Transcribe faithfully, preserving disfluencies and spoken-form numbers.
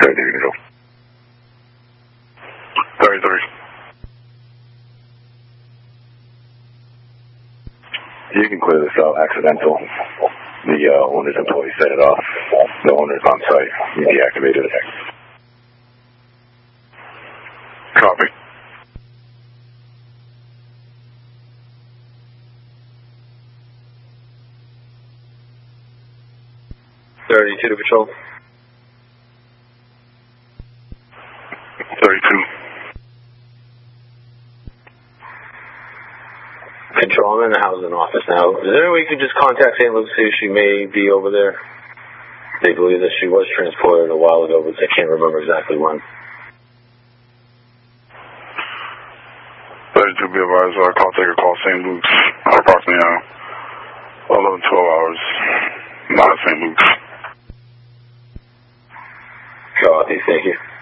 thirty-three control. thirty-three. You can clear this out, accidental. The uh, owner's employee set it off. The owner's on site. You deactivated it. Copy. thirty-two to patrol. thirty-two. Control, I'm in the housing office now. Is there any way you could just contact Saint Luke, see if she may be over there? They believe that she was transported a while ago, but they can't remember exactly when. thirty-two, be advised, uh, call taker, call Saint Luke's, approximately uh, eleven, twelve hours, not at Saint Luke's. Copy, thank you.